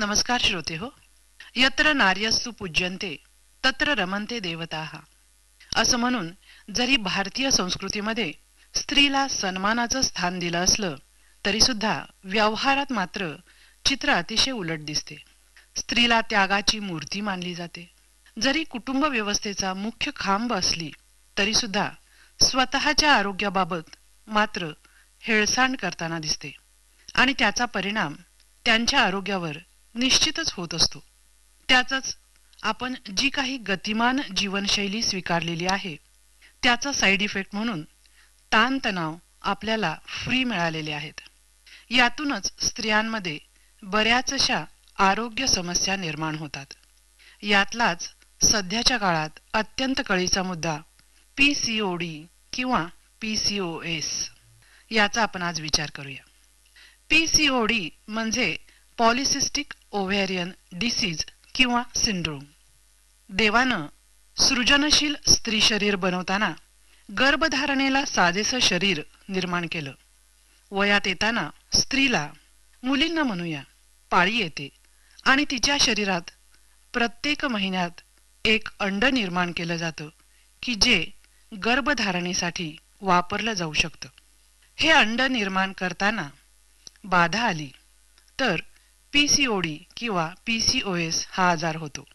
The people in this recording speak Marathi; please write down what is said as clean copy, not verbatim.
नमस्कार श्रोते हो. यत्र नार्यस्तु पूज्यन्ते तत्र रमन्ते देवताः असं म्हणून जरी भारतीय संस्कृतीमध्ये स्त्रीला सन्मानाचं स्थान दिलं असलं तरी सुद्धा व्यवहारात मात्र चित्र अतिशय उलट दिसते. स्त्रीला त्यागाची मूर्ती मानली जाते. जरी कुटुंब व्यवस्थेचा मुख्य खांब असली तरी सुद्धा स्वतःच्या आरोग्याबाबत मात्र हेळसांड करताना दिसते आणि त्याचा परिणाम त्यांच्या आरोग्यावर निश्चितच होत असतो. त्याचंच आपण जी काही गतिमान जीवनशैली स्वीकारलेली आहे त्याचा साईड इफेक्ट म्हणून ताणतणाव आपल्याला फ्री मिळालेले आहेत. यातूनच स्त्रियांमध्ये बऱ्याचशा आरोग्य समस्या निर्माण होतात. यातलाच सध्याच्या काळात अत्यंत कळीचा मुद्दा PCOD किंवा PCOS याचा आपण आज विचार करूया. PCOD म्हणजे पॉलिसिस्टिक ओव्हेरियन डिसीज किंवा सिंड्रोम. देवानं सृजनशील स्त्री शरीर बनवताना गर्भधारणेला साजेसं शरीर निर्माण केलं. वयात येताना स्त्रीला, मुलींना म्हणूया, पाळी येते आणि तिच्या शरीरात प्रत्येक महिन्यात एक अंड निर्माण केलं जातं की जे गर्भधारणेसाठी वापरलं जाऊ शकतं. हे अंड निर्माण करताना बाधा आली तर PCOD किंवा PCOS हा आजार होतो.